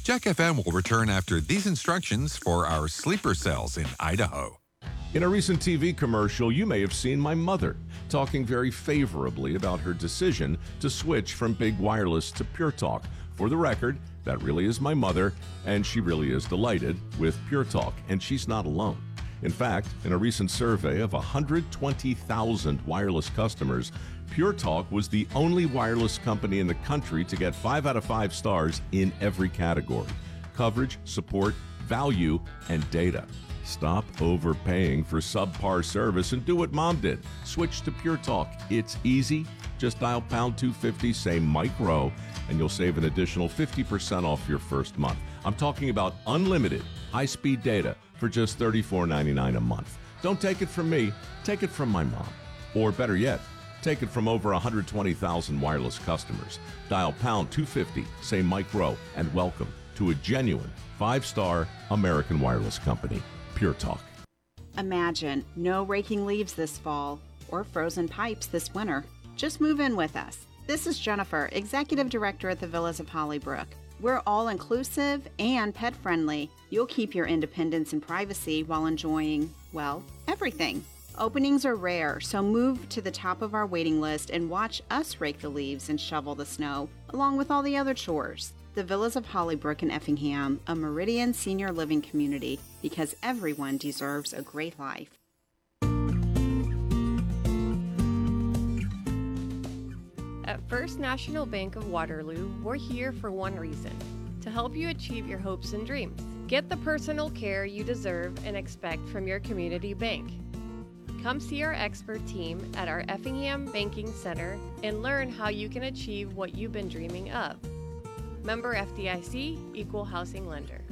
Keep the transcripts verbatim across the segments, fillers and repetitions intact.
Jack F M will return after these instructions for our sleeper cells in Idaho. In a recent T V commercial, you may have seen my mother talking very favorably about her decision to switch from Big Wireless to Pure Talk. For the record, that really is my mother, and she really is delighted with Pure Talk, and she's not alone. In fact, in a recent survey of one hundred twenty thousand wireless customers, Pure Talk was the only wireless company in the country to get five out of five stars in every category: coverage, support, value, and data. Stop overpaying for subpar service and do what Mom did. Switch to Pure Talk. It's easy. Just dial pound two fifty, say Mike Rowe, and you'll save an additional fifty percent off your first month. I'm talking about unlimited high-speed data for just thirty-four ninety-nine a month. Don't take it from me. Take it from my mom. Or better yet, take it from over one hundred twenty thousand wireless customers. Dial pound two fifty, say Mike Rowe, and welcome to a genuine five-star American wireless company. Pure Talk. Imagine no raking leaves this fall or frozen pipes this winter. Just move in with us. This is Jennifer, Executive Director at the Villas of Hollybrook. We're all-inclusive and pet-friendly. You'll keep your independence and privacy while enjoying, well, everything. Openings are rare, so move to the top of our waiting list and watch us rake the leaves and shovel the snow, along with all the other chores. The Villas of Hollybrook in Effingham, a Meridian senior living community, because everyone deserves a great life. At First National Bank of Waterloo, we're here for one reason: to help you achieve your hopes and dreams. Get the personal care you deserve and expect from your community bank. Come see our expert team at our Effingham Banking Center and learn how you can achieve what you've been dreaming of. Member F D I C, Equal Housing Lender.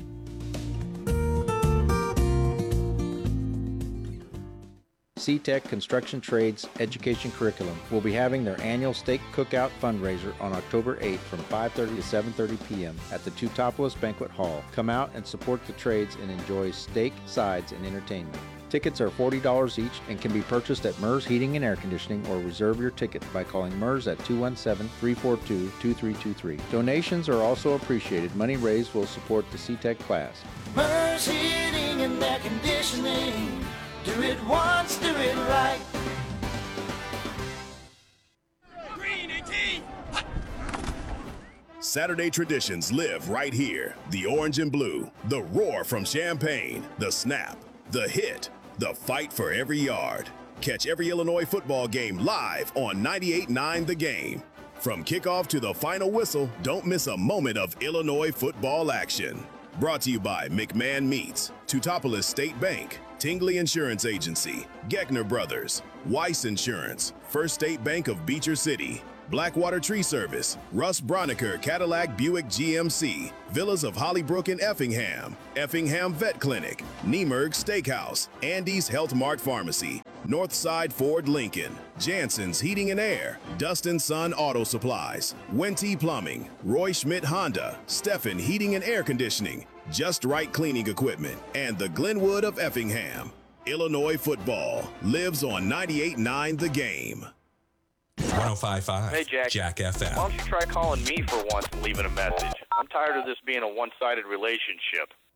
C-Tech Construction Trades Education Curriculum will be having their annual steak cookout fundraiser on October eighth from five thirty to seven thirty p.m. at the Teutopolis Banquet Hall. Come out and support the trades and enjoy steak, sides, and entertainment. Tickets are forty dollars each and can be purchased at Mers Heating and Air Conditioning, or reserve your ticket by calling Mers at two one seven, three four two, two three two three. Donations are also appreciated. Money raised will support the C-Tech class. Mers Heating and Air Conditioning. Do it once, do it right. Green and tea. Saturday traditions live right here. The orange and blue, the roar from Champaign, the snap, the hit, the fight for every yard. Catch every Illinois football game live on ninety-eight point nine The Game. From kickoff to the final whistle, don't miss a moment of Illinois football action. Brought to you by McMahon Meats, Teutopolis State Bank, Tingley Insurance Agency, Geckner Brothers, Weiss Insurance, First State Bank of Beecher City, Blackwater Tree Service, Russ Broniker Cadillac Buick G M C, Villas of Hollybrook and Effingham, Effingham Vet Clinic, Niemerg Steakhouse, Andy's Health Mart Pharmacy, Northside Ford Lincoln, Jansen's Heating and Air, Dustin Sun Auto Supplies, Wente Plumbing, Roy Schmidt Honda, Steffen Heating and Air Conditioning, Just Right Cleaning Equipment, and the Glenwood of Effingham. Illinois football lives on ninety-eight point nine The Game. one oh five point five Hey, Jack. Jack F M. Why don't you try calling me for once and leaving a message? I'm tired of this being a one-sided relationship.